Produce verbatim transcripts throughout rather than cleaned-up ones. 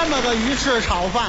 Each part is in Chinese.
这么个鱼翅炒饭。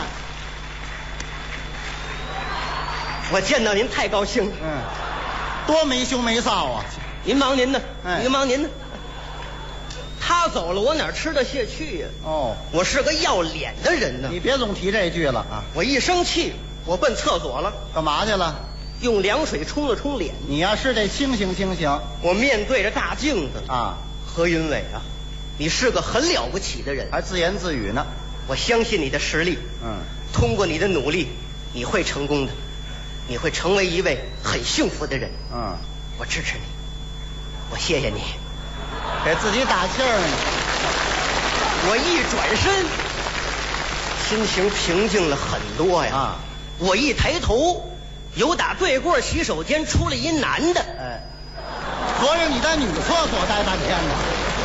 我见到您太高兴了。 嗯，多没羞没臊啊！ 您忙您的， 哎您忙您的。他走了，我哪吃得下去呀、啊？ 哦， 我是个要脸的人呢。 你别总提这句了啊！ 我一生气，我奔厕所了， 干嘛去了？ 用凉水冲了冲脸。 你呀、是得清醒清醒我面对着大镜子啊！ 何云伟啊，你是个很了不起的人， 还自言自语呢。 我相信你的实力。 嗯， 通过你的努力，你会成功的，你会成为一位很幸福的人。 嗯， 我支持你，我谢谢你。 给自己打气儿呢。 我一转身，心情平静了很多呀。 啊， 我一抬头，有打对过洗手间出来一男的。 哎，合着你在女厕所待半天呢？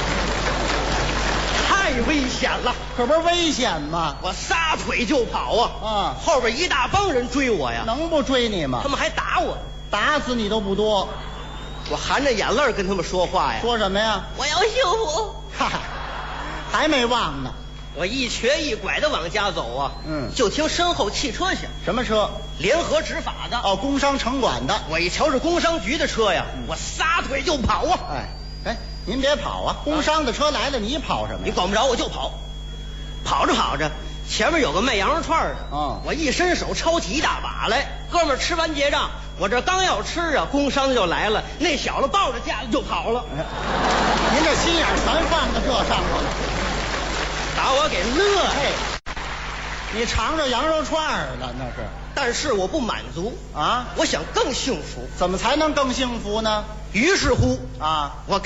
太危险了， 可不是危险吗？ 我撒腿就跑啊！ 啊， 后边一大帮人追我呀， 能不追你吗？ 他们还打我， 打死你都不多。 我含着眼泪跟他们说话呀。 说什么呀？ 我要幸福。 哈哈，还没忘呢。 我一瘸一拐的往家走啊， 嗯， 就听身后汽车响， 什么车？ 联合执法的。 哦，工商城管的。 我一瞧是工商局的车呀， 嗯我撒腿就跑啊！ 哎哎，您别跑啊！工商的车来了，你跑什么呀？ 你管不着我就跑，跑着跑着，前面有个卖羊肉串的， 哦我一伸手抄起一大把来，哥们儿吃完结账，我这刚要吃啊，工商的就来了，那小子抱着架子就跑了， 哎您这心眼全放在这上头了。 把我给乐的。 嘿，你尝着羊肉串儿了那是？ 但是我不满足啊， 我想更幸福， 怎么才能更幸福呢？ 于是乎啊， 我